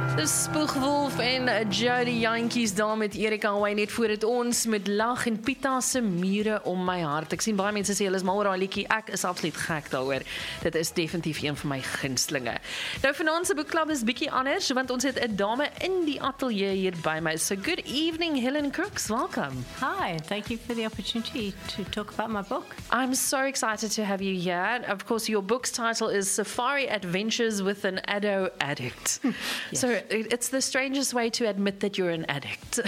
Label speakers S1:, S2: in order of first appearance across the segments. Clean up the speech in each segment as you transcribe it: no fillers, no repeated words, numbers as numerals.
S1: Dis Spoegwolf en Jody Jantjies daar met Erika Wyn net voor dit ons met lag en Pita se mure om my hart. Ek sien baie mense sê hulle is mal oor daai liedjie. Ek is absoluut gek daaroor. Dit is definitief een van my gunstelinge. Nou vanaand se boekklub is bietjie anders want ons het 'n dame in die ateljee hier by my. So good evening Helen Crooks, welcome.
S2: Hi, thank you for the opportunity to talk about my book.
S1: I'm so excited to have you here. Of course, your book's title is Safari Adventures with an Addo Addict.
S2: Yes.
S1: So it's the strangest way to admit that you're an addict.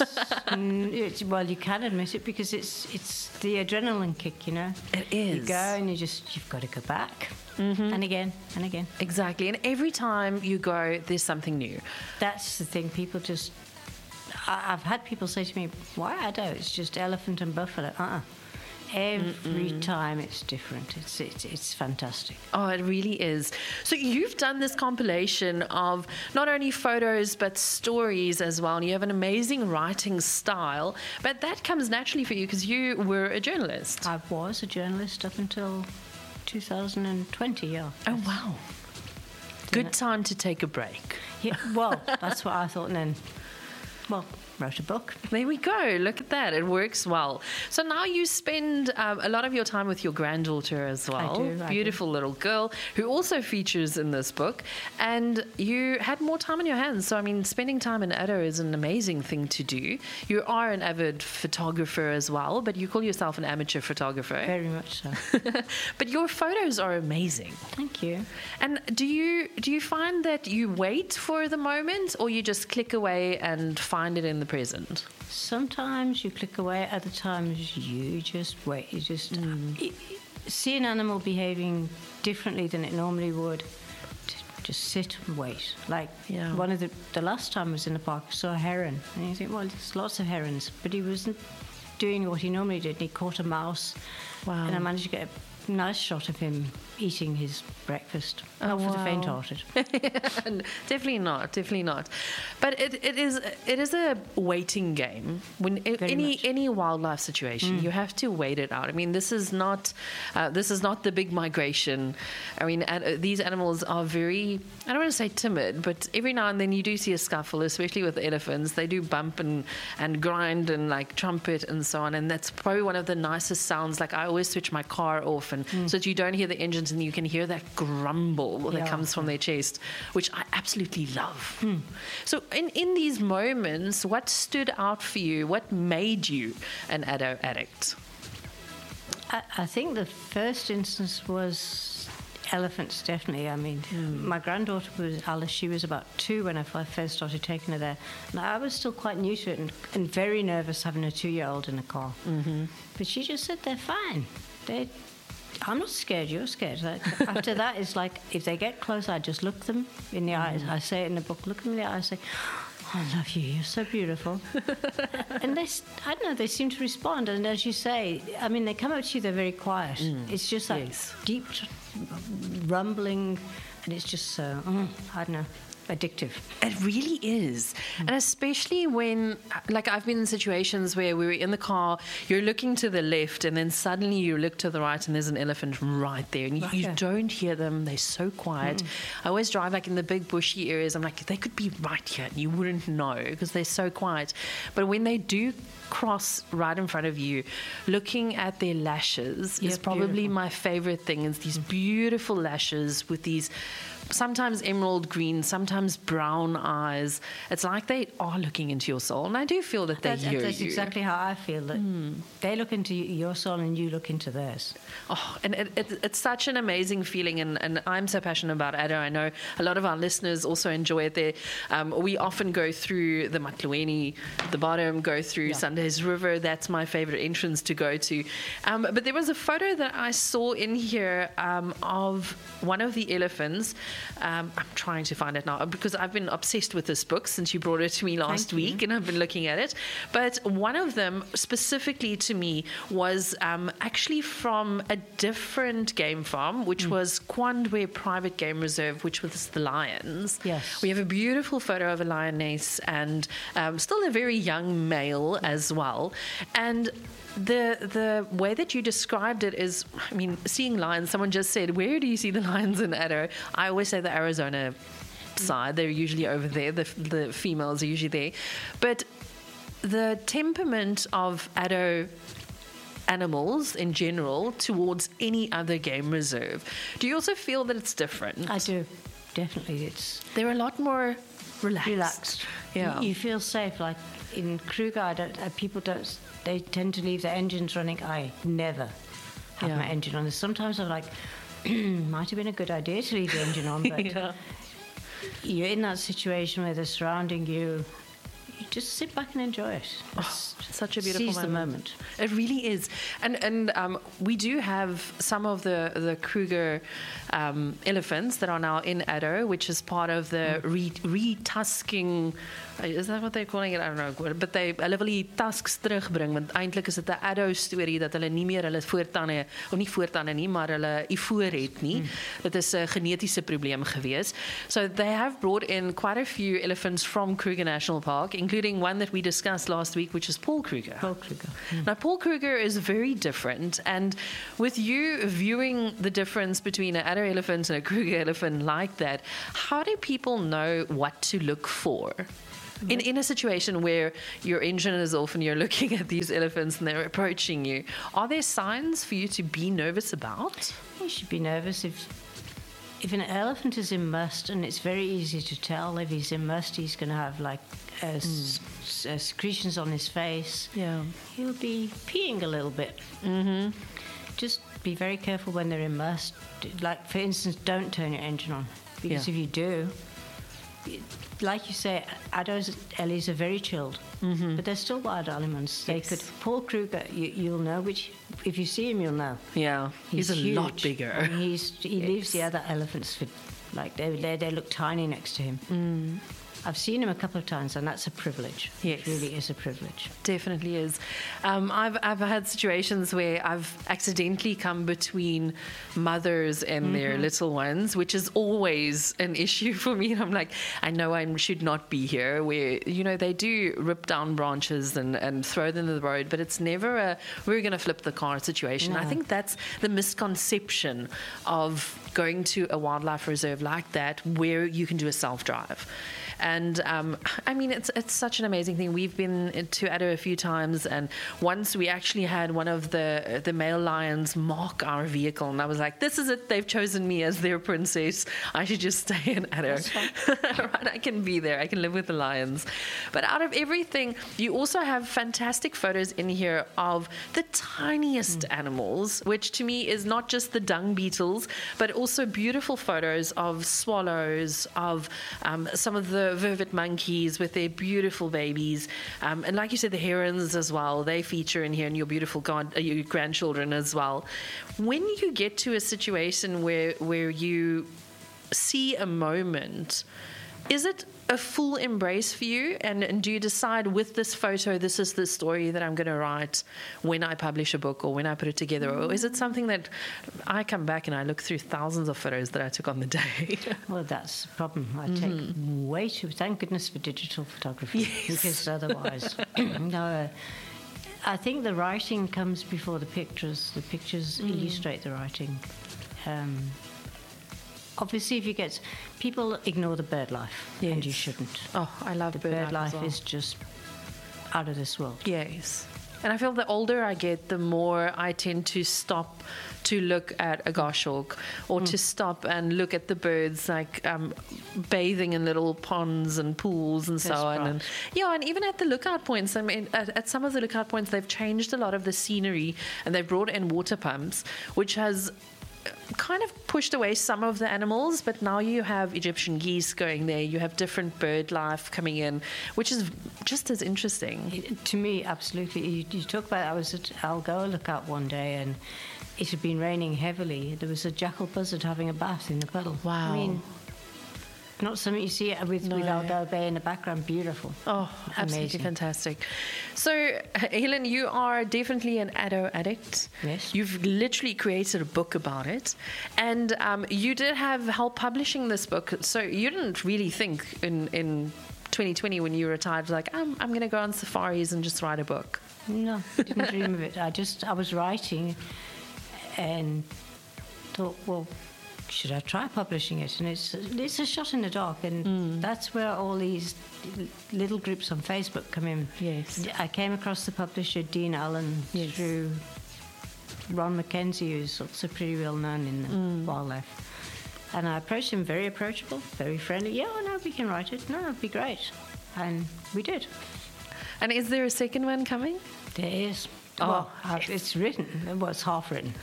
S2: Well, you can admit it because it's the adrenaline kick, you know.
S1: It is.
S2: You go and you've got to go back. And again and again.
S1: Exactly. And every time you go, there's something new.
S2: That's the thing. People just... I've had people say to me, why Addo? It's just elephant and buffalo. Every time it's different. It's fantastic.
S1: Oh, it really is. So you've done this compilation of not only photos but stories as well. And you have an amazing writing style. But that comes naturally for you because you were a journalist.
S2: I was a journalist up until 2020, yeah.
S1: Oh, wow. Good time to take a break.
S2: Yeah, well, that's what I thought. And then, well, wrote a book.
S1: There we go. Look at that. It works well. So now you spend a lot of your time with your granddaughter as well.
S2: I do.
S1: Beautiful little girl who also features in this book. And you had more time on your hands. So, I mean, spending time in Addo is an amazing thing to do. You are an avid photographer as well, but you call yourself an amateur photographer.
S2: Very much so.
S1: But your photos are amazing.
S2: Thank you.
S1: And do you find that you wait for the moment or you just click away and find it in the present?
S2: Sometimes you click away, other times you just wait. You just see an animal behaving differently than it normally would. Just sit and wait. Like one of the last time I was in the park, I saw a heron. And you think, well, there's lots of herons. But he wasn't doing what he normally did. He caught a mouse.
S1: Wow.
S2: And I managed to get a nice shot of him eating his breakfast. Not for the faint-hearted.
S1: Definitely not. But it is a waiting game. When any wildlife situation, you have to wait it out. I mean, this is not the big migration. I mean, these animals are very, I don't want to say timid, but every now and then you do see a scuffle, especially with elephants. They do bump and grind and like trumpet and so on, and that's probably one of the nicest sounds. Like I always switch my car off and so that you don't hear the engines and you can hear that grumble that comes from their chest, which I absolutely love. So in these moments, what stood out for you? What made you an Addo addict?
S2: I think the first instance was elephants, definitely. I mean, my granddaughter was Alice. She was about 2 when I first started taking her there. And I was still quite new to it and very nervous having a 2-year-old in the car. But she just said, they're fine. I'm not scared, you're scared. After that, it's like, if they get close, I just look them in the eyes. I say it in the book, look them in the eyes, say, I love you, you're so beautiful. And I don't know, they seem to respond. And as you say, I mean, they come up to you, they're very quiet. It's just like deep rumbling, and it's just so, I don't know, addictive.
S1: It really is. And especially when, like I've been in situations where we were in the car, you're looking to the left and then suddenly you look to the right and there's an elephant right there and you don't hear them. They're so quiet. I always drive like in the big bushy areas. I'm like, they could be right here and you wouldn't know because they're so quiet. But when they do cross right in front of you, looking at their lashes is probably my favorite thing. It's these beautiful lashes with these sometimes emerald green, sometimes brown eyes. It's like they are looking into your soul, and I do feel that they hear you.
S2: That's exactly how I feel, that they look into your soul and you look into theirs.
S1: Oh, and it's such an amazing feeling, and I'm so passionate about Addo. I know a lot of our listeners also enjoy it there. We often go through the Matlueni, the bottom, go through Sunday's River. That's my favorite entrance to go to. But there was a photo that I saw in here of one of the elephants. I'm trying to find it now because I've been obsessed with this book since you brought it to me last week, and I've been looking at it. But one of them specifically to me was actually from a different game farm, which was Kwandwe Private Game Reserve, which was the lions.
S2: Yes.
S1: We have a beautiful photo of a lioness and still a very young male as well. And the way that you described it is, I mean, seeing lions, someone just said, where do you see the lions in Addo? I always say the Arizona side. They're usually over there. The females are usually there. But the temperament of Addo animals in general towards any other game reserve, do you also feel that it's different?
S2: I do, definitely.
S1: They're a lot more relaxed.
S2: Yeah, you feel safe. Like in Kruger, they tend to leave their engines running. I never have my engine on. Sometimes I'm like, might have been a good idea to leave the engine on, but you're in that situation where they're surrounding you. You just sit back and enjoy it. It's
S1: such a beautiful
S2: seize the moment.
S1: It really is. And we do have some of the Kruger elephants that are now in Addo, which is part of the retusking. Is that what they're calling it? I don't know. But hulle wil die tusks terugbring, want eintlik is dit 'n Addo storie dat hulle nie meer hulle voortande, of nie voortande nie, maar hulle ivoor het nie. Dit is 'n genetiese probleem gewees. So they have brought in quite a few elephants from Kruger National Park, including one that we discussed last week, which is Paul Kruger.
S2: Paul Kruger.
S1: Now, Paul Kruger is very different, and with you viewing the difference between an Addo elephant and a Kruger elephant like that, how do people know what to look for? In a situation where your engine is off and you're looking at these elephants and they're approaching you, are there signs for you to be nervous about?
S2: You should be nervous if an elephant is immersed, and it's very easy to tell if he's immersed. He's going to have like secretions on his face.
S1: Yeah,
S2: he'll be peeing a little bit. Just be very careful when they're immersed. Like, for instance, don't turn your engine on, because if you do, like you say, Addo's Ellies are very chilled, but they're still wild animals. They could. Paul Kruger, you'll know if you see him, you'll know.
S1: Yeah, he's a
S2: huge.
S1: lot bigger.
S2: And he leaves the other elephants for, like, they look tiny next to him. I've seen him a couple of times, and that's a privilege.
S1: Yes.
S2: It really is a privilege.
S1: Definitely is. I've had situations where I've accidentally come between mothers and their little ones, which is always an issue for me. And I'm like, I know I should not be here, where, they do rip down branches and throw them in the road, but it's never a, we're going to flip the car situation.
S2: No.
S1: I think that's the misconception of going to a wildlife reserve like that, where you can do a self-drive. And I mean, it's such an amazing thing. We've been to Addo a few times, and once we actually had one of the male lions mark our vehicle, and I was like, this is it, they've chosen me as their princess. I should just stay in Addo. Right, I can be there, I can live with the lions. But out of everything, you also have fantastic photos in here of the tiniest animals, which to me is not just the dung beetles, but also beautiful photos of swallows, of some of the vervet monkeys with their beautiful babies, and like you said, the herons as well. They feature in here, and your beautiful your grandchildren as well. When you get to a situation where you see a moment, is it a full embrace for you, and do you decide with this photo, this is the story that I'm going to write when I publish a book or when I put it together, or is it something that I come back and I look through thousands of photos that I took on the day?
S2: Well, that's the problem. I take way too. Thank goodness for digital photography, because otherwise, no. I think the writing comes before the pictures. The pictures illustrate the writing. Obviously, people ignore the bird life, and you shouldn't.
S1: Oh, I love
S2: bird life. Is just out of this world.
S1: Yes. And I feel the older I get, the more I tend to stop to look at a goshawk, or to stop and look at the birds, like bathing in little ponds and pools and so on. And and even at the lookout points, I mean, at some of the lookout points, they've changed a lot of the scenery, and they've brought in water pumps, which has kind of pushed away some of the animals, but now you have Egyptian geese going there, you have different bird life coming in, which is just as interesting.
S2: To me, absolutely. You talk about, I was at Algoa Lookout one day, and it had been raining heavily. There was a jackal buzzard having a bath in the puddle.
S1: Wow.
S2: I mean, not something you see with Algoa Bay in the background. Beautiful.
S1: Oh, absolutely fantastic. So, Helen, you are definitely an Addo addict.
S2: Yes.
S1: You've literally created a book about it. And you did have help publishing this book. So you didn't really think in 2020 when you retired, like, I'm going to go on safaris and just write a book.
S2: No, I didn't dream of it. I was writing and thought, well, should I try publishing it? And it's a shot in the dark, and that's where all these little groups on Facebook come in.
S1: Yes.
S2: I came across the publisher Dean Allen through Ron Mackenzie, who's also pretty well known in wildlife. And I approached him, very approachable, very friendly. Yeah, no, we can write it. No, it'd be great. And we did.
S1: And is there a second one coming?
S2: There is. Well, it's written. Well, it's half written.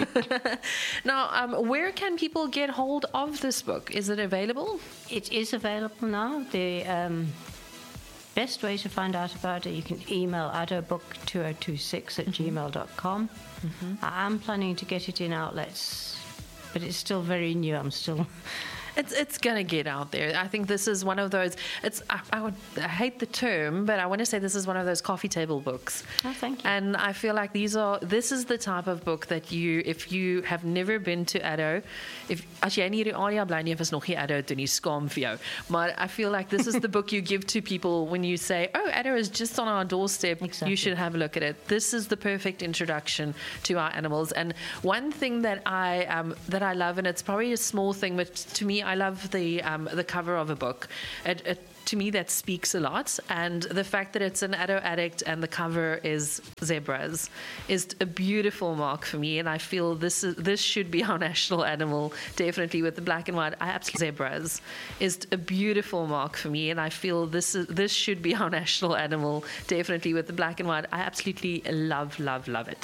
S1: Now, where can people get hold of this book? Is it available?
S2: It is available now. The best way to find out about it, you can email addobook2026@gmail.com. I am planning to get it in outlets, but it's still very new. I'm still...
S1: It's going to get out there. I think this is one of those, I hate the term, but I want to say this is one of those coffee table books.
S2: Oh, thank you.
S1: And I feel like this is the type of book that if you have never been to Addo, as jy nie hierdie area bly nie, of is nog nie Addo toe nie, skaam vir jou. Maar I feel like this is the book you give to people when you say, oh, Addo is just on our doorstep.
S2: Exactly.
S1: You should have a look at it. This is the perfect introduction to our animals. And one thing that I love, and it's probably a small thing, but to me, I love the cover of a book. To me, that speaks a lot. And the fact that it's an Addo addict and the cover is zebras is a beautiful mark for me. And I feel this should be our national animal, definitely, with the black and white. Zebras is a beautiful mark for me. And I feel this should be our national animal, definitely, with the black and white. I absolutely love it.